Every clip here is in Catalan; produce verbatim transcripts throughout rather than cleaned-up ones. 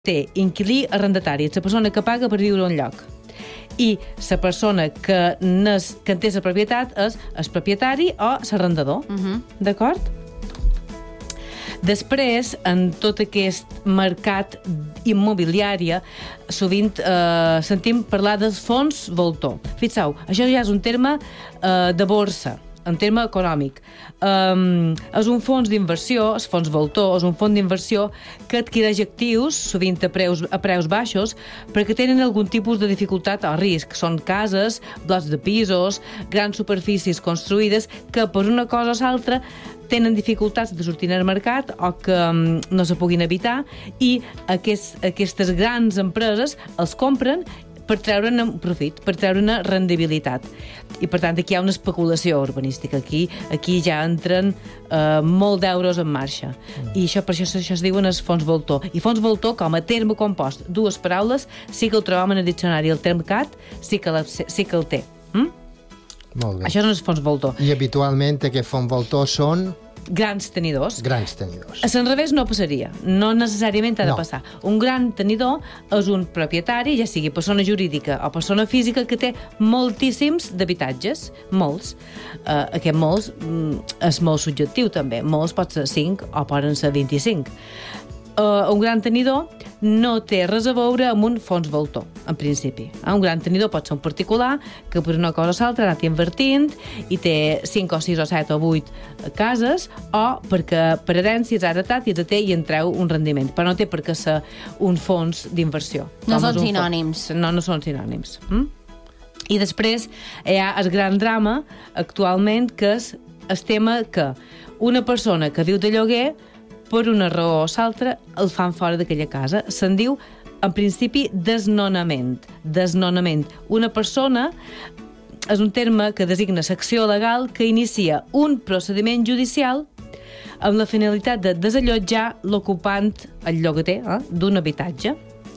té inquilí arrendatari, és la persona que paga per viure a un lloc. I la persona que, nes, que en té la propietat és el propietari o l'arrendador. Uh-huh. D'acord? Després, en tot aquest mercat immobiliari, sovint eh, sentim parlar dels fons voltor. Fixeu, això ja és un terme eh, de borsa, en terme econòmic. Um, és un fons d'inversió, el fons voltor, és un fons d'inversió que adquireix actius, sovint a preus, a preus baixos, perquè tenen algun tipus de dificultat o risc. Són cases, blocs de pisos, grans superfícies construïdes que per una cosa o l'altra tenen dificultats de sortir al mercat o que um, no se puguin evitar, i aquest, aquestes grans empreses els compren per treure'n profit, per treure'n rendibilitat. I, per tant, aquí hi ha una especulació urbanística. Aquí, aquí ja entren eh, molt d'euros en marxa. Mm. I això, per això, això es diuen els fons voltor. I fons voltor, com a terme compost, dues paraules, sí que el trobem en el diccionari. El terme cat sí que, la, sí que el té. Mm? Molt bé. Això són els fons voltor. I habitualment aquests fons voltor són... grans tenidors. Grans tenidors. A l'enrevés no passaria. No necessàriament ha de no. passar. Un gran tenidor és un propietari, ja sigui persona jurídica o persona física, que té moltíssims d'habitatges. Molts. Uh, aquest molts mm, és molt subjectiu, també. Molts pot ser cinc o poden ser vint-i-cinc. Uh, un gran tenidor no té res a veure amb un fons voltor, en principi. Uh, un gran tenidor pot ser un particular que per una cosa o l'altra ha anat invertint i té cinc o sis o set o vuit cases, o perquè per herència és heretat i té i en treu un rendiment, però no té per què ser un fons d'inversió. No són sinònims. Fons. No, no són sinònims. Mm? I després hi ha el gran drama actualment, que és el tema que una persona que viu de lloguer, per una raó o l'altra, el fan fora d'aquella casa. Se'n diu, en principi, desnonament. Desnonament. Una persona és un terme que designa l'acció legal que inicia un procediment judicial amb la finalitat de desallotjar l'ocupant, el llogater, eh, d'un habitatge.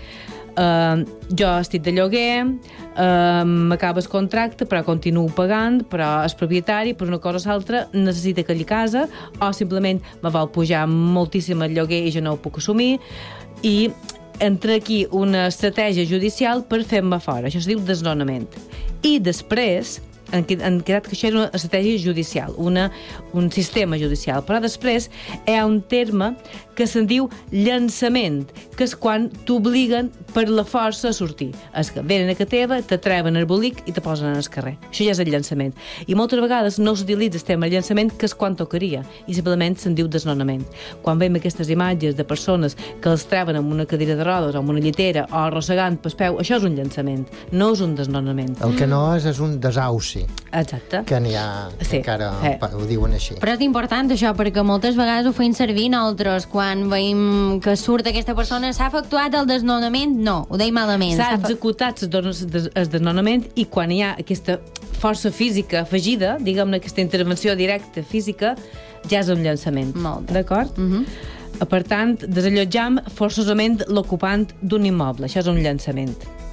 Uh, jo estic de lloguer, uh, m'acaba el contracte, però continuo pagant, però el propietari, per una cosa o l'altra, necessita aquella casa, o simplement me vol pujar moltíssim el lloguer i jo no ho puc assumir, i entra aquí una estratègia judicial per fer-me fora. Això es diu desnonament. I després han quedat que això era una estratègia judicial, una, un sistema judicial. Però després hi ha un terme que se'n diu llançament, que és quan t'obliguen per la força a sortir. És que venen a casa teva, t'atreven el bolic i te posen al carrer. Això ja és el llançament. I moltes vegades no s'utilitza el terme llançament, que és quan tocaria, i simplement se'n diu desnonament. Quan veiem aquestes imatges de persones que els treuen amb una cadira de rodes o amb una llitera o arrossegant pel peu, això és un llançament, no és un desnonament. El que no és és un desauci. Exacte. Que n'hi ha, sí. Encara eh. ho diuen així. Però és important això, perquè moltes vegades ho feim servir nosaltres, quan veiem que surt aquesta persona, s'ha efectuat el desnonament? No, ho deim malament. S'ha executat el desnonament, i quan hi ha aquesta força física afegida, diguem-ne, aquesta intervenció directa física, ja és un llançament. Molt. D'acord? Uh -huh. Per tant, desallotjam forçosament l'ocupant d'un immoble. Això és un llançament.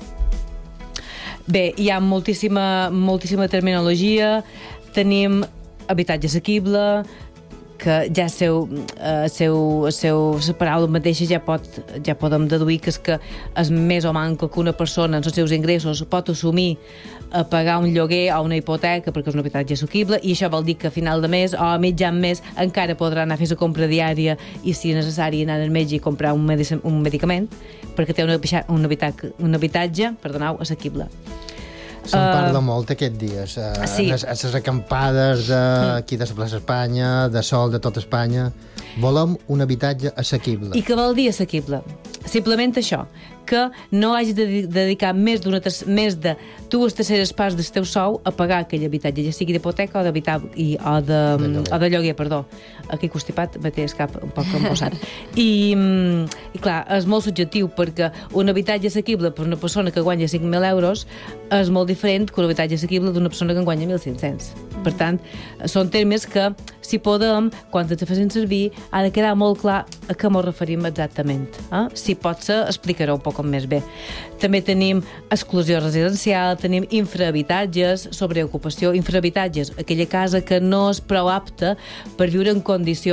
Bé, hi ha moltíssima, moltíssima terminologia. Tenim habitatge assequible, que ja seu, eh, seu, seu, la paraula mateixa ja, pot, ja podem deduir que és que és més o manco que una persona en els seus ingressos pot assumir a pagar un lloguer o una hipoteca perquè és un habitatge assequible, i això vol dir que a final de mes o a mitjan mes encara podrà anar a fer la compra diària i, si és necessari, anar al metge i comprar un, medic un medicament, perquè té un, un, habitatge, un habitatge perdoneu, assequible. Se'n uh, parla molt aquests dies, a, sí. a les acampades d'aquí de la plaça Espanya, de Sol, de tota Espanya. Volem un habitatge assequible. I què vol dir assequible? Simplement això, que no hagis de dedicar més, més de dues terceres parts del teu sou a pagar aquell habitatge, ja sigui d'hipoteca o d'habitat i, o, de, de lloguer. o de lloguer, perdó. Aquí constipat me té el cap un poc embossat. I, I clar, és molt subjectiu, perquè un habitatge assequible per una persona que guanya cinc mil euros és molt diferent que un habitatge assequible d'una persona que en guanya mil cinc-cents. Per tant, són termes que, si podem, quan ens facin servir, ha de quedar molt clar a què ens referim exactament. Eh? Si pot ser, explicaré un poc més bé. També tenim exclusió residencial, tenim infrahabitatges, sobreocupació, infrahabitatges, aquella casa que no és prou apta per viure en condicions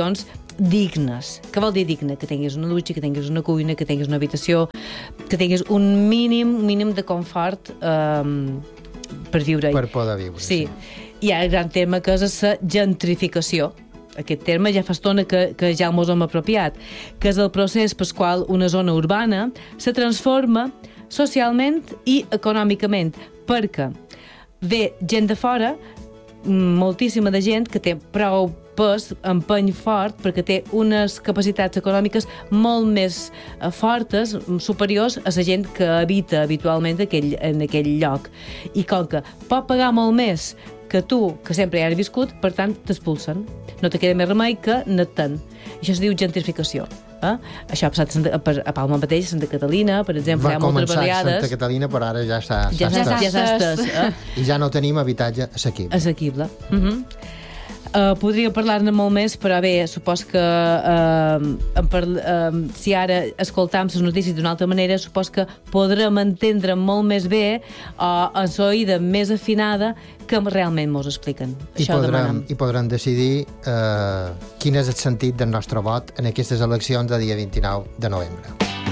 dignes. Què vol dir digne? Que tinguis una dutxa, que tinguis una cuina, que tinguis una habitació, que tinguis un mínim, mínim de confort um, per viure-hi. Per poder viure, sí. sí. Hi ha el gran terme que és la gentrificació. Aquest terme ja fa estona que, que ja mos hem apropiat, que és el procés per qual una zona urbana se transforma socialment i econòmicament, perquè ve gent de fora, moltíssima de gent que té prou pes, empeny fort, perquè té unes capacitats econòmiques molt més fortes, superiors a la gent que habita habitualment aquell, en aquell lloc. I com que pot pagar molt més que tu, que sempre hi has viscut, per tant, t'expulsen. No te queda més remei que anar-te'n. Això es diu gentrificació. Eh? Això ha passat a, a Palma mateix, a Santa Catalina, per exemple, va hi ha moltes barriades. Va començar a Santa Catalina, però ara ja s'ha ja estès. Ja estès, eh? I ja no tenim habitatge assequible. Assequible. Uh -huh. Uh, podria parlar-ne molt més, però bé, supos que uh, parla, uh, si ara escoltam les notícies d'una altra manera, supos que podrem entendre molt més bé o uh, amb l'oïda més afinada que realment mos expliquen. I Això podrem, demanem. I podrem decidir uh, quin és el sentit del nostre vot en aquestes eleccions del dia vint-i-nou de novembre.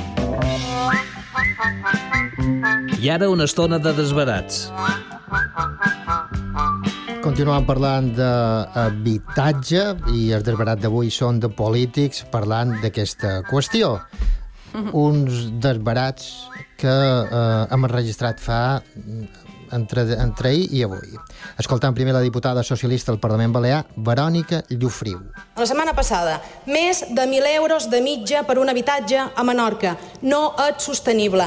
I ara una estona de desbarats. Continuem parlant d'habitatge i els desbarats d'avui són de polítics parlant d'aquesta qüestió. Uns desbarats que eh, hem enregistrat fa entre, entre ahir i avui. Escoltant primer la diputada socialista del Parlament Balear, Verònica Llofriu. La setmana passada, més de mil euros de mitja per un habitatge a Menorca. No és sostenible.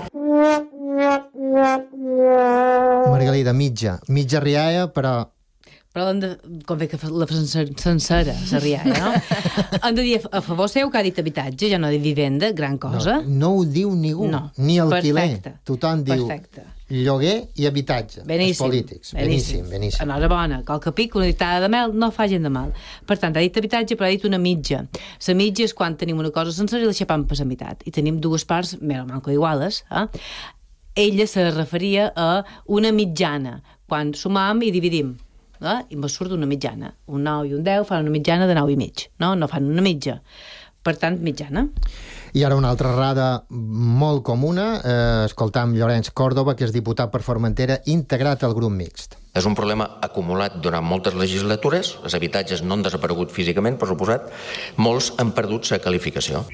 Margalida, mitja. Mitja rialla, però... Però hem de, com bé que la sencera, la rialla, no? Hem de dir a favor seu que ha dit habitatge, ja no ha dit vivenda, gran cosa. No, no ho diu ningú, no. ni alquiler. Perfecte. Tothom diu Perfecte. Lloguer i habitatge. Beníssim. Els polítics. Beníssim, beníssim. Enhorabona, qualque pic, una ditada de mel, no fa gent de mal. Per tant, ha dit habitatge, però ha dit una mitja. La mitja és quan tenim una cosa sencera i la xapam per la meitat. I tenim dues parts, més o manco iguales. Eh? Ella se referia a una mitjana, quan sumam i dividim. Eh? I me surt una mitjana. Un nou i un deu fan una mitjana de nou i mig. No, no fan una mitja. Per tant, mitjana. I ara una altra errada molt comuna, eh, escoltam Llorenç Còrdova, que és diputat per Formentera, integrat al grup mixt. És un problema acumulat durant moltes legislatures, els habitatges no han desaparegut físicament, per suposat, molts han perdut la qualificació.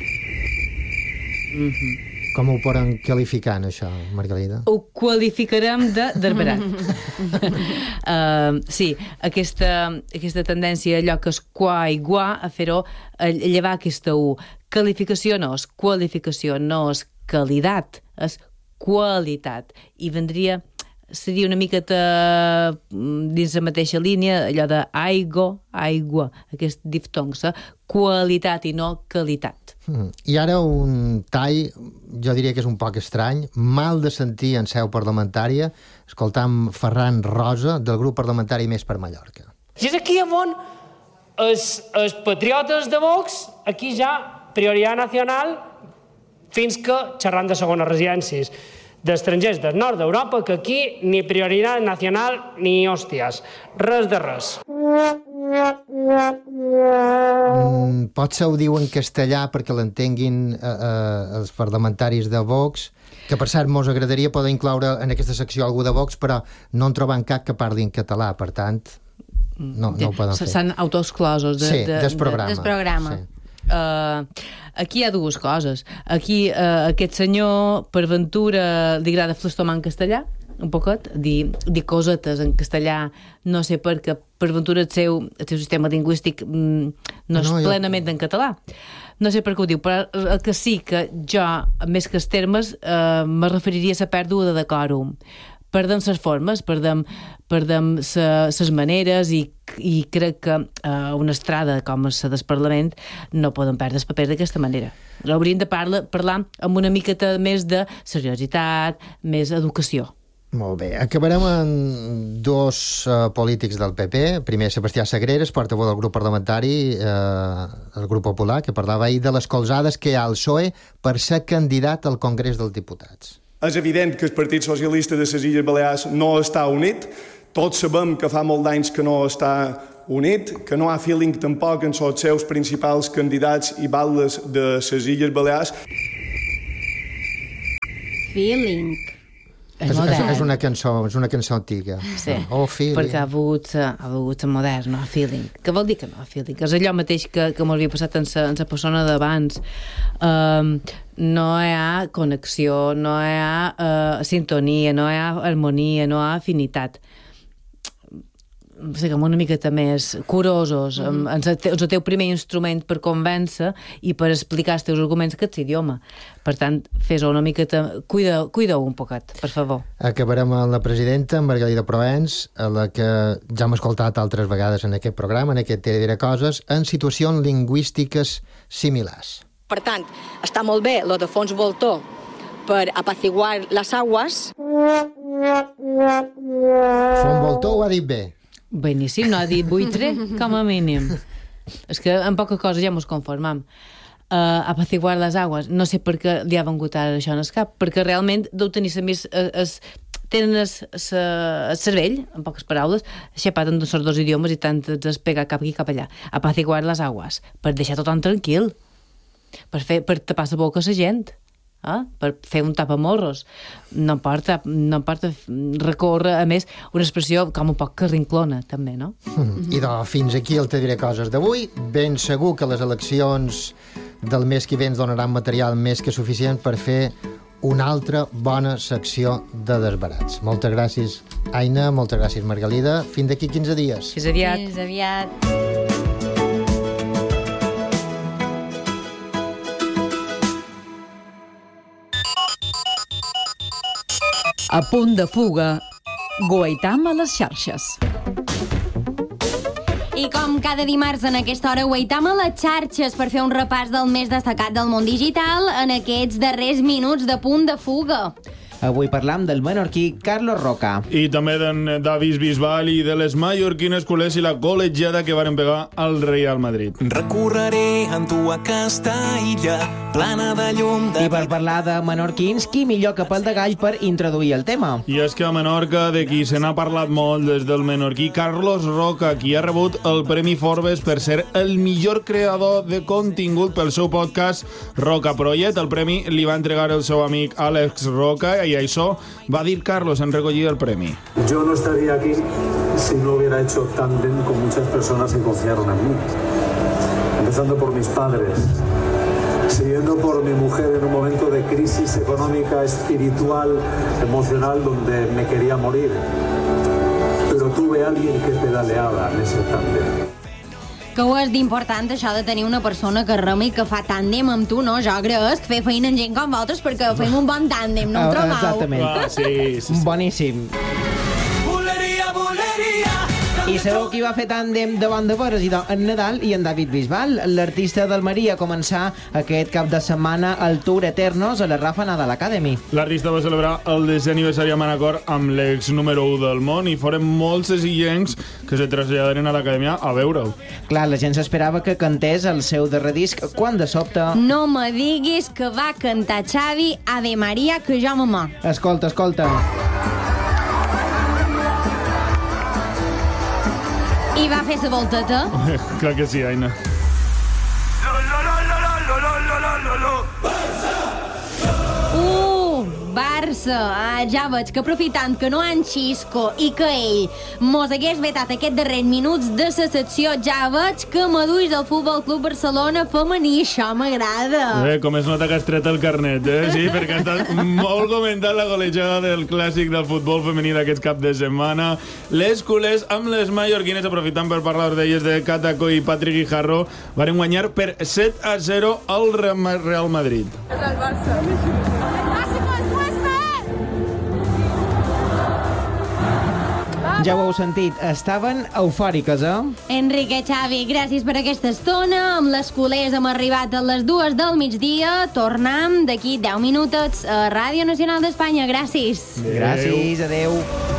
Mhm. Com ho poden qualificar, això, Margalida? Ho qualificarem de derberat. uh, sí, aquesta, aquesta tendència, allò que és qua i guà, a fer-ho, a llevar aquesta U. Qualificació no és qualificació, no és qualitat, és qualitat. I vendria, seria una miqueta dins la mateixa línia, allò de aigo, aigua, aquest diftong, qualitat i no qualitat. Mm. I ara un tall, jo diria que és un poc estrany, mal de sentir en seu parlamentària, escoltam Ferran Rosa, del grup parlamentari Més per Mallorca. I és aquí on els, els patriotes de Vox, aquí ja prioritat nacional, fins que xerrant de segones residències d'estrangers del nord d'Europa, que aquí ni prioritat nacional ni hòsties, res de res. Mm, potser ho diu en castellà perquè l'entenguin eh, eh, els parlamentaris de Vox, que per cert mos agradaria poder incloure en aquesta secció algú de Vox, però no en trobem cap que parli en català, per tant no, no ho poden fer. S'han autoexclosos de, sí, de, del programa. Del programa. Sí. Uh, aquí hi ha dues coses. Aquí uh, aquest senyor, per ventura, li agrada flestomar en castellà, un poquet, dir, dir cosetes en castellà, no sé per què, per ventura el seu, el seu sistema lingüístic mm, no és no, plenament jo... en català. No sé per què ho diu, però el que sí que jo, més que els termes, eh, me referiria a la pèrdua de decòrum. Perdem les formes, perdem, perdem les maneres i, i crec que eh, una estrada com la del Parlament no poden perdre el paper d'aquesta manera. Hauríem de parlar, parlar amb una miqueta més de seriositat, més educació. Molt bé. Acabarem amb dos uh, polítics del P P. Primer, Sebastià Sagreras, portaveu del grup parlamentari, eh, el grup popular, que parlava ahir de les colzades que hi ha al P S O E per ser candidat al Congrés dels Diputats. És evident que el Partit Socialista de les Illes Balears no està unit. Tots sabem que fa molt d'anys que no està unit, que no ha feeling tampoc en els seus principals candidats i baldes de les Illes Balears. Feeling. És, és, és una cançó, és una cançó antiga. Sí, oh, feeling. perquè ha volgut ser, ha volgut ser modern, no? Feeling. Què vol dir que no? Feeling. És allò mateix que, que m'havia passat en sa, en sa persona d'abans. Um, no hi ha connexió, no hi ha uh, sintonia, no hi ha harmonia, no hi ha afinitat. Siguem una miqueta més curosos, mm. ens, ens el teu primer instrument per convèncer i per explicar els teus arguments que ets idioma. Per tant, fes-ho una miqueta, cuida-ho cuida un poquet, per favor. Acabarem amb la presidenta, Margalida Provenç, a la que ja hem escoltat altres vegades en aquest programa, en aquest Tira Dire Coses, en situacions lingüístiques similars. Per tant, està molt bé lo de fons voltor per apaciguar les aigües. Font voltor ho ha dit bé. Beníssim, no ha dit buitre, com a mínim. És que en poca cosa ja mos conformam. Uh, apaciguar les aigües. No sé per què li ha vengut ara això en el cap, perquè realment deu tenir més... Es, tenen el cervell, en poques paraules, aixapat en tots dos idiomes i tant es pega cap aquí cap allà. Apaciguar les aigües, per deixar tothom tranquil, per, fer, per tapar la boca a la gent. Eh? Per fer un tapamorros. No porta, no porta recórrer, a més, una expressió com un poc carrinclona, també, no? Mm. I doncs, fins aquí el Te diré coses d'avui. Ben segur que les eleccions del mes que ve ens donaran material més que suficient per fer una altra bona secció de Desbarats. Moltes gràcies, Aina, moltes gràcies, Margalida. Fins d'aquí quinze dies. Fins aviat. Fins aviat. A punt de fuga, Guaitam a les xarxes. I com cada dimarts en aquesta hora guaitam a les xarxes per fer un repàs del més destacat del món digital en aquests darrers minuts de punt de fuga. Avui parlam del menorquí Carlos Roca. I també d'en Davis Bisbal i de les mallorquines culers i la col·legiada que varen pegar al Real Madrid. Recorreré amb tu aquesta illa plana de llum de... I per parlar de menorquins, qui millor que pel de gall per introduir el tema? I és que a Menorca, de qui se n'ha parlat molt des del menorquí Carlos Roca, qui ha rebut el Premi Forbes per ser el millor creador de contingut pel seu podcast Roca Project. El premi li va entregar el seu amic Àlex Roca i això va dir Carlos en recollir el premi. Yo no estaría aquí si no hubiera hecho tándem con muchas personas que confiaron en mí. Empezando por mis padres, siguiendo por mi mujer en un momento de crisis económica, espiritual, emocional, donde me quería morir. Pero tuve a alguien que pedaleaba en ese tándem. Que ho és d'important, això de tenir una persona que rema i que fa tàndem amb tu, no? Jo crec que fer feina amb gent com vosaltres perquè fem un bon tàndem, no ho trobeu? Exactament. Ah, sí, sí, sí. Boníssim. I sabeu qui va fer tàndem davant de veres en Nadal i en David Bisbal. L'artista del Maria començar aquest cap de setmana el Tour Eternos a la Rafa Nadal Academy. L'artista va celebrar el desè aniversari a Manacor amb l'ex número u del món i foren molts illencs que se traslladaren a l'acadèmia a veure-ho. Clar, la gent s'esperava que cantés el seu darrer disc quan de sobte... No me diguis que va cantar Xavi Ave Maria que jo mamà. Escolta, escolta. I va fer sa volteta? Clar que sí, Aina. Uh, Barça. Ah, ja veig que aprofitant que no han Xisco i que ell mos hagués vetat aquests darrers minuts de la secció, ja veig que m'aduis al Futbol Club Barcelona femení. Això m'agrada. Eh, com es nota que has tret el carnet, eh? Sí, perquè ha estat molt comentat la golejada del clàssic del futbol femení d'aquest cap de setmana. Les culers amb les mallorquines, aprofitant per parlar d'elles de Cataco i Patrick Guijarro, varen guanyar per set a zero al Real Madrid. És el Barça. Ja ho heu sentit, estaven eufòriques, eh? Enrique, Xavi, gràcies per aquesta estona. Amb les culers hem arribat a les dues del migdia. Tornem d'aquí deu minutets a Ràdio Nacional d'Espanya. Gràcies. Gràcies, adeu.